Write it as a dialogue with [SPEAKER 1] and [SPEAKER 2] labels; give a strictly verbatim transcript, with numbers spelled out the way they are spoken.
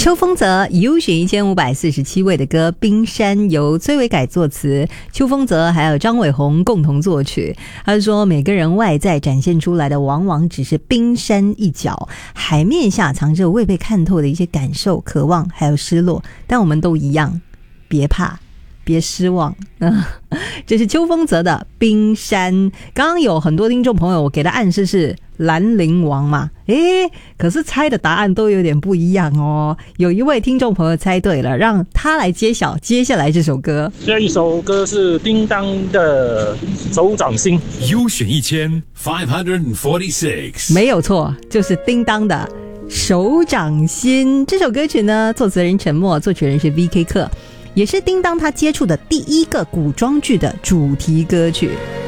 [SPEAKER 1] 邱锋泽优选一千五百四十七位的歌《冰山》，由崔伟改作词，邱锋泽还有张伟宏共同作曲。他说每个人外在展现出来的往往只是冰山一角，海面下藏着未被看透的一些感受、渴望还有失落，但我们都一样，别怕别失望、嗯、这是邱锋泽的冰山。刚刚有很多听众朋友我给的暗示是兰陵王嘛，诶，可是猜的答案都有点不一样哦。有一位听众朋友猜对了，让他来揭晓接下来这首歌。
[SPEAKER 2] 这一首歌是叮当的手掌心，
[SPEAKER 3] 优选一千 five forty-six，
[SPEAKER 1] 没有错，就是叮当的手掌心。这首歌曲呢，作词人陈默，作曲人是 V K 客，也是叮当他接触的第一个古装剧的主题歌曲。